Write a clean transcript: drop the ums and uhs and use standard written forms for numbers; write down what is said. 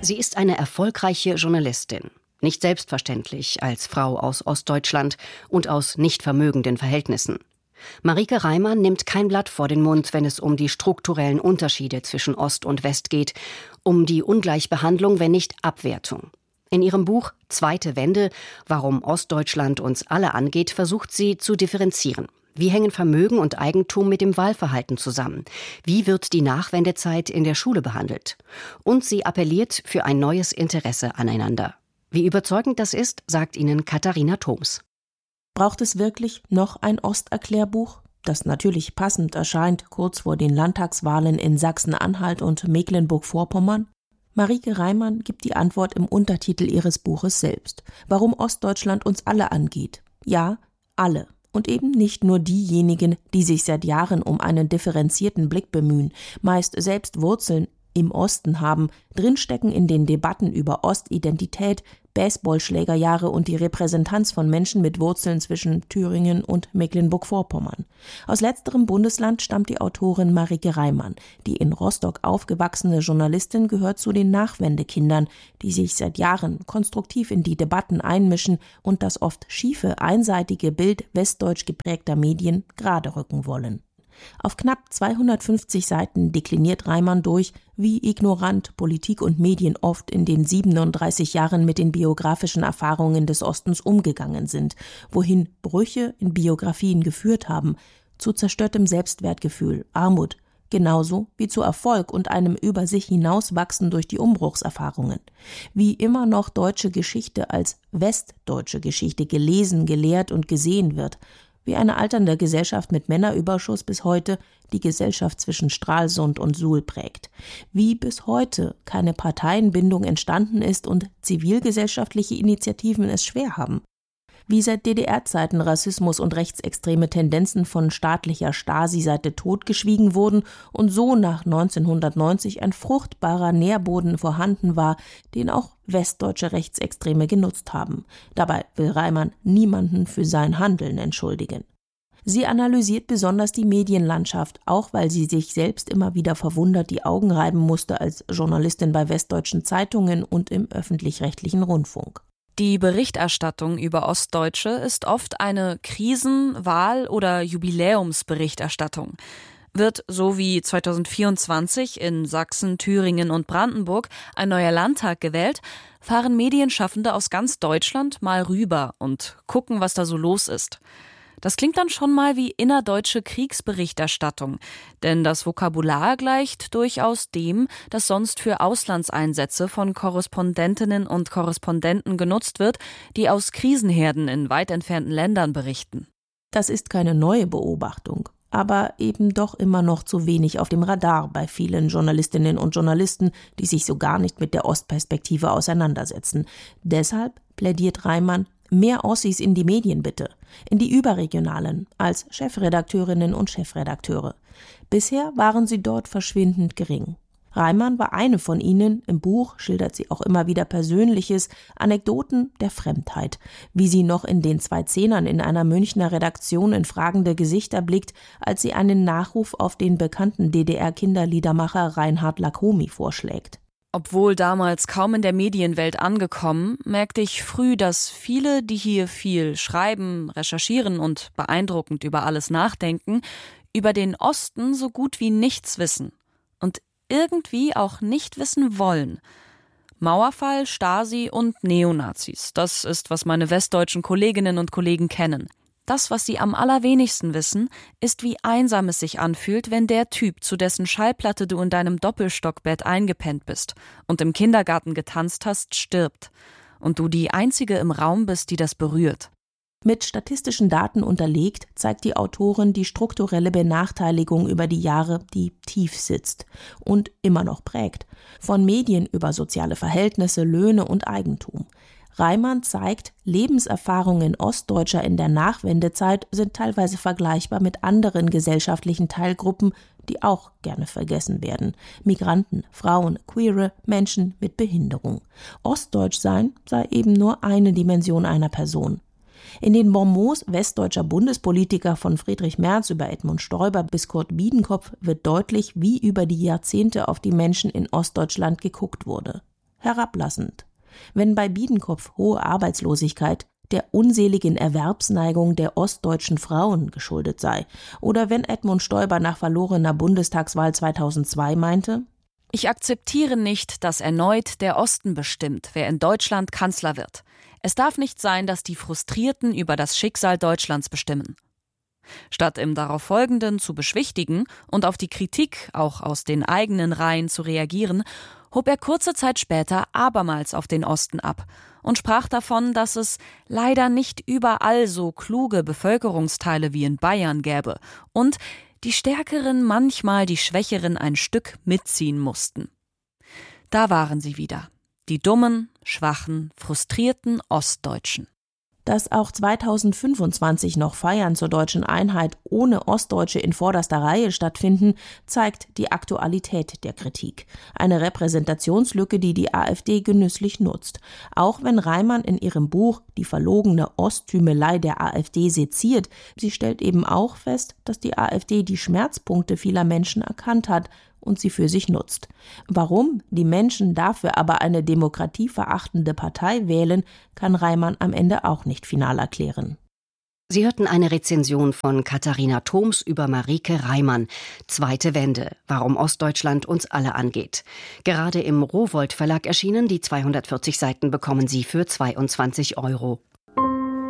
Sie ist eine erfolgreiche Journalistin. Nicht selbstverständlich als Frau aus Ostdeutschland und aus nicht vermögenden Verhältnissen. Marieke Reimann nimmt kein Blatt vor den Mund, wenn es um die strukturellen Unterschiede zwischen Ost und West geht, um die Ungleichbehandlung, wenn nicht Abwertung. In ihrem Buch »Zweite Wende – Warum Ostdeutschland uns alle angeht« versucht sie zu differenzieren. Wie hängen Vermögen und Eigentum mit dem Wahlverhalten zusammen? Wie wird die Nachwendezeit in der Schule behandelt? Und sie appelliert für ein neues Interesse aneinander. Wie überzeugend das ist, sagt Ihnen Katharina Thoms. Braucht es wirklich noch ein Osterklärbuch, das natürlich passend erscheint kurz vor den Landtagswahlen in Sachsen-Anhalt und Mecklenburg-Vorpommern? Marieke Reimann gibt die Antwort im Untertitel ihres Buches selbst. Warum Ostdeutschland uns alle angeht. Ja, alle. Und eben nicht nur diejenigen, die sich seit Jahren um einen differenzierten Blick bemühen, meist selbst Wurzeln im Osten haben, drinstecken in den Debatten über Ostidentität, Baseballschlägerjahre und die Repräsentanz von Menschen mit Wurzeln zwischen Thüringen und Mecklenburg-Vorpommern. Aus letzterem Bundesland stammt die Autorin Marieke Reimann. Die in Rostock aufgewachsene Journalistin gehört zu den Nachwendekindern, die sich seit Jahren konstruktiv in die Debatten einmischen und das oft schiefe, einseitige Bild westdeutsch geprägter Medien gerade rücken wollen. Auf knapp 250 Seiten dekliniert Reimann durch, wie ignorant Politik und Medien oft in den 37 Jahren mit den biografischen Erfahrungen des Ostens umgegangen sind, wohin Brüche in Biografien geführt haben, zu zerstörtem Selbstwertgefühl, Armut, genauso wie zu Erfolg und einem über sich hinauswachsen durch die Umbruchserfahrungen. Wie immer noch deutsche Geschichte als westdeutsche Geschichte gelesen, gelehrt und gesehen wird, wie eine alternde Gesellschaft mit Männerüberschuss bis heute die Gesellschaft zwischen Stralsund und Suhl prägt. Wie bis heute keine Parteienbindung entstanden ist und zivilgesellschaftliche Initiativen es schwer haben. Wie seit DDR-Zeiten Rassismus und rechtsextreme Tendenzen von staatlicher Stasi-Seite totgeschwiegen wurden und so nach 1990 ein fruchtbarer Nährboden vorhanden war, den auch westdeutsche Rechtsextreme genutzt haben. Dabei will Reimann niemanden für sein Handeln entschuldigen. Sie analysiert besonders die Medienlandschaft, auch weil sie sich selbst immer wieder verwundert die Augen reiben musste als Journalistin bei westdeutschen Zeitungen und im öffentlich-rechtlichen Rundfunk. Die Berichterstattung über Ostdeutsche ist oft eine Krisen-, Wahl- oder Jubiläumsberichterstattung. Wird, so wie 2024 in Sachsen, Thüringen und Brandenburg, ein neuer Landtag gewählt, fahren Medienschaffende aus ganz Deutschland mal rüber und gucken, was da so los ist. Das klingt dann schon mal wie innerdeutsche Kriegsberichterstattung, denn das Vokabular gleicht durchaus dem, das sonst für Auslandseinsätze von Korrespondentinnen und Korrespondenten genutzt wird, die aus Krisenherden in weit entfernten Ländern berichten. Das ist keine neue Beobachtung, aber eben doch immer noch zu wenig auf dem Radar bei vielen Journalistinnen und Journalisten, die sich so gar nicht mit der Ostperspektive auseinandersetzen. Deshalb plädiert Reimann: mehr Ossis in die Medien bitte, in die überregionalen, als Chefredakteurinnen und Chefredakteure. Bisher waren sie dort verschwindend gering. Reimann war eine von ihnen. Im Buch schildert sie auch immer wieder Persönliches, Anekdoten der Fremdheit, wie sie noch in den 2010ern in einer Münchner Redaktion in fragende Gesichter blickt, als sie einen Nachruf auf den bekannten DDR-Kinderliedermacher Reinhard Lacomie vorschlägt. Obwohl damals kaum in der Medienwelt angekommen, merkte ich früh, dass viele, die hier viel schreiben, recherchieren und beeindruckend über alles nachdenken, über den Osten so gut wie nichts wissen und irgendwie auch nicht wissen wollen. Mauerfall, Stasi und Neonazis, das ist, was meine westdeutschen Kolleginnen und Kollegen kennen. Das, was sie am allerwenigsten wissen, ist, wie einsam es sich anfühlt, wenn der Typ, zu dessen Schallplatte du in deinem Doppelstockbett eingepennt bist und im Kindergarten getanzt hast, stirbt und du die Einzige im Raum bist, die das berührt. Mit statistischen Daten unterlegt, zeigt die Autorin die strukturelle Benachteiligung über die Jahre, die tief sitzt und immer noch prägt. Von Medien über soziale Verhältnisse, Löhne und Eigentum. Reimann zeigt, Lebenserfahrungen Ostdeutscher in der Nachwendezeit sind teilweise vergleichbar mit anderen gesellschaftlichen Teilgruppen, die auch gerne vergessen werden. Migranten, Frauen, Queere, Menschen mit Behinderung. Ostdeutsch sein sei eben nur eine Dimension einer Person. In den Bonmots westdeutscher Bundespolitiker von Friedrich Merz über Edmund Stoiber bis Kurt Biedenkopf wird deutlich, wie über die Jahrzehnte auf die Menschen in Ostdeutschland geguckt wurde. herablassend. Wenn bei Biedenkopf hohe Arbeitslosigkeit der unseligen Erwerbsneigung der ostdeutschen Frauen geschuldet sei, oder wenn Edmund Stoiber nach verlorener Bundestagswahl 2002 meinte: Ich akzeptiere nicht, dass erneut der Osten bestimmt, wer in Deutschland Kanzler wird. Es darf nicht sein, dass die Frustrierten über das Schicksal Deutschlands bestimmen. Statt im Darauffolgenden zu beschwichtigen und auf die Kritik auch aus den eigenen Reihen zu reagieren, hob er kurze Zeit später abermals auf den Osten ab und sprach davon, dass es leider nicht überall so kluge Bevölkerungsteile wie in Bayern gäbe und die Stärkeren manchmal die Schwächeren ein Stück mitziehen mussten. Da waren sie wieder, die dummen, schwachen, frustrierten Ostdeutschen. Dass auch 2025 noch Feiern zur deutschen Einheit ohne Ostdeutsche in vorderster Reihe stattfinden, zeigt die Aktualität der Kritik. Eine Repräsentationslücke, die die AfD genüsslich nutzt. Auch wenn Reimann in ihrem Buch die verlogene Osttümelei der AfD seziert, sie stellt eben auch fest, dass die AfD die Schmerzpunkte vieler Menschen erkannt hat und sie für sich nutzt. Warum die Menschen dafür aber eine demokratieverachtende Partei wählen, kann Reimann am Ende auch nicht final erklären. Sie hörten eine Rezension von Katharina Thoms über Marieke Reimann. Zweite Wende, warum Ostdeutschland uns alle angeht. Gerade im Rowohlt Verlag erschienen, die 240 Seiten bekommen Sie für 22 €.